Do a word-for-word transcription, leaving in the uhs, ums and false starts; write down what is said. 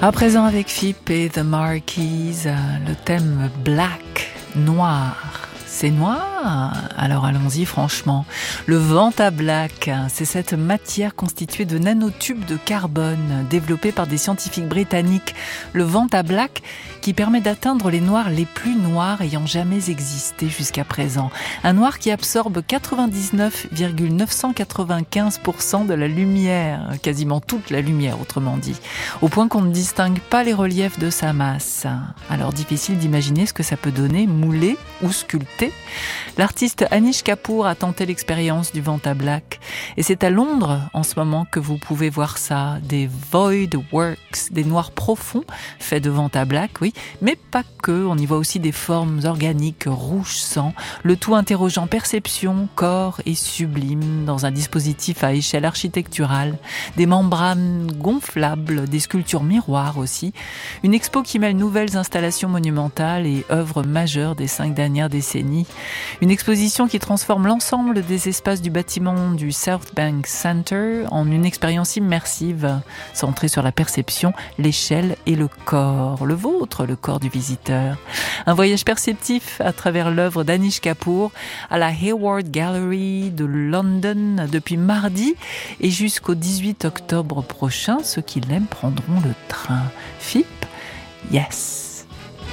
À présent avec Phippe et The Marquis, le thème Black, noir. C'est noir? Alors allons-y franchement. Le Vantablack, c'est cette matière constituée de nanotubes de carbone développés par des scientifiques britanniques. Le Vantablack qui permet d'atteindre les noirs les plus noirs ayant jamais existé jusqu'à présent. Un noir qui absorbe quatre-vingt-dix-neuf virgule neuf cent quatre-vingt-quinze pour cent de la lumière, quasiment toute la lumière autrement dit, au point qu'on ne distingue pas les reliefs de sa masse. Alors difficile d'imaginer ce que ça peut donner, moulé ou sculpté. L'artiste Anish Kapoor a tenté l'expérience du Vantablack et c'est à Londres en ce moment que vous pouvez voir ça, des void works, des noirs profonds faits de Vantablack, oui, mais pas que, on y voit aussi des formes organiques rouge sang, le tout interrogeant perception, corps et sublime dans un dispositif à échelle architecturale, des membranes gonflables, des sculptures miroirs aussi, une expo qui mêle nouvelles installations monumentales et œuvres majeures des cinq dernières décennies. Une exposition qui transforme l'ensemble des espaces du bâtiment du South Bank Center en une expérience immersive, centrée sur la perception, l'échelle et le corps, le vôtre, le corps du visiteur. Un voyage perceptif à travers l'œuvre d'Anish Kapoor à la Hayward Gallery de London depuis mardi et jusqu'au dix-huit octobre prochain. Ceux qui l'aiment prendront le train. Phippe, yes.